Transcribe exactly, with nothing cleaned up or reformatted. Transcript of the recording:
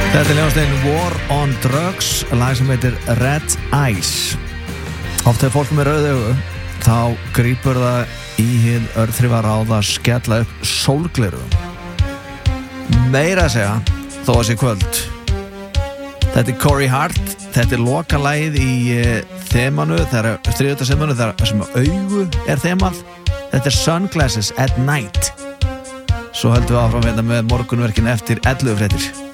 Þetta er hljómsveitin War on Drugs, lag sem heitir Red Eyes. Oft þegar fólk með rauð augu, þá grípur það í hinn örþrifa ráð að skella upp sólglerugum. Meira að segja, þó að sé kvöld. Þetta er Corey Hart, þetta er lokalagið í þemanu, það er þriðjudagsemanu, það sem augu er þemað. Þetta er Sunglasses at Night. Svo höldum við áfram hérna með morgunverkin eftir ellefu fréttir.